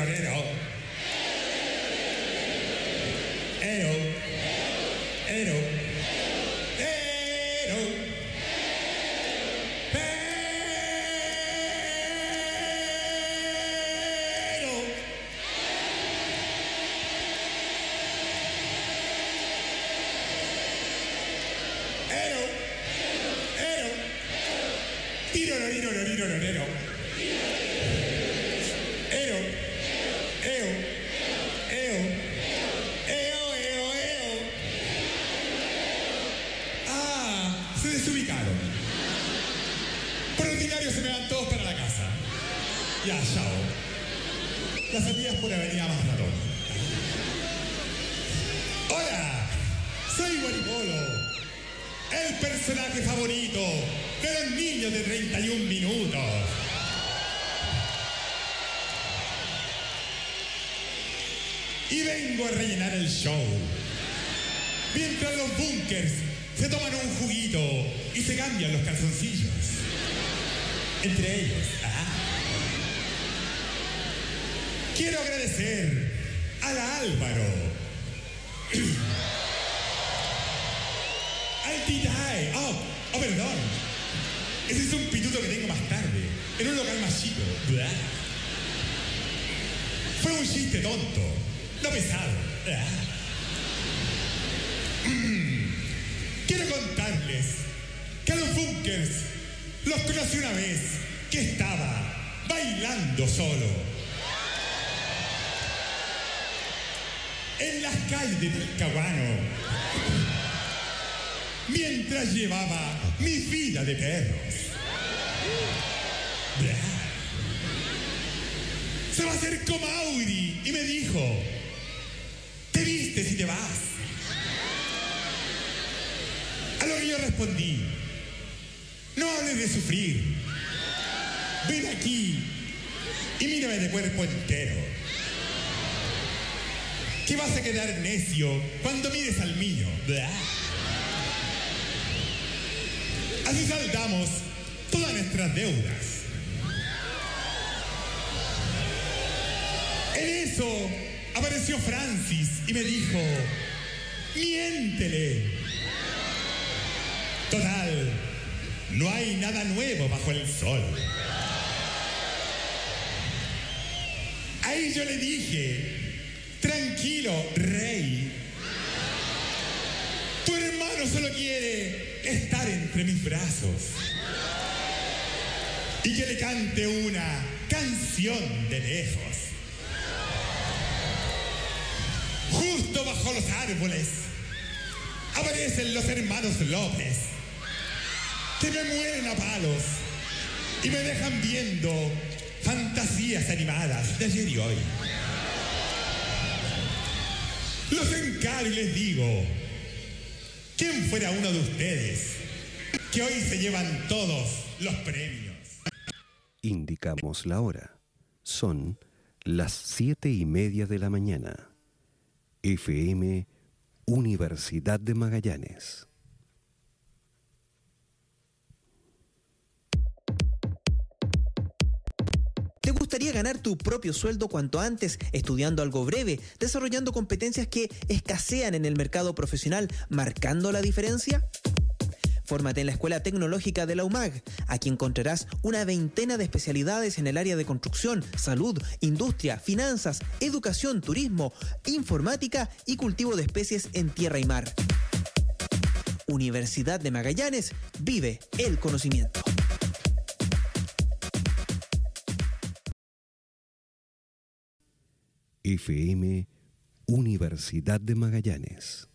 Ero. Ero. Ero. Ero. Se desubicaron. Por ordinario se me van todos para la casa. Ya, chao. Las salidas por Avenida Más Ratón. Hola, soy Guaripolo, el personaje favorito de los niños de 31 minutos. Y vengo a rellenar el show. Mientras los bunkers se toman un juguito y se cambian los calzoncillos. Entre ellos, quiero agradecer a la Álvaro, al Titae. Oh, perdón. Ese es un pituto que tengo más tarde, en un local más chico. Fue un chiste tonto, no pesado. Quiero contarles que a los bunkers los conocí una vez que estaba bailando solo en las calles de Talcahuano mientras llevaba mi vida de perros. Se me acercó Mauri y me dijo: ¿te vistes y te vas? A lo que yo respondí: no hables de sufrir. Ven aquí y mírame de cuerpo entero. Que vas a quedar necio cuando mires al mío. Así saldamos todas nuestras deudas. En eso apareció Francis y me dijo: miéntele. Total, no hay nada nuevo bajo el sol. Ahí yo le dije: tranquilo, rey. Tu hermano solo quiere estar entre mis brazos y que le cante una canción de lejos. Justo bajo los árboles aparecen los hermanos López, que me mueren a palos y me dejan viendo fantasías animadas de ayer y hoy. Los encaro y les digo: ¿quién fuera uno de ustedes que hoy se llevan todos los premios? Indicamos la hora. Son las 7:30 de la mañana. FM Universidad de Magallanes. ¿Te gustaría ganar tu propio sueldo cuanto antes, estudiando algo breve, desarrollando competencias que escasean en el mercado profesional, marcando la diferencia? Fórmate en la Escuela Tecnológica de la UMAG. Aquí encontrarás una veintena de especialidades en el área de construcción, salud, industria, finanzas, educación, turismo, informática y cultivo de especies en tierra y mar. Universidad de Magallanes, vive el conocimiento. FM Universidad de Magallanes.